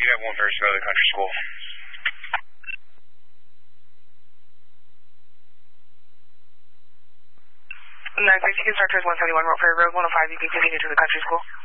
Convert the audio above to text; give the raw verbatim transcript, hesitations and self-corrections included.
you have one person go to the country school. nine sixty, constructors one seventy-one, Road Ferry Road, one oh five, you can continue to the country school.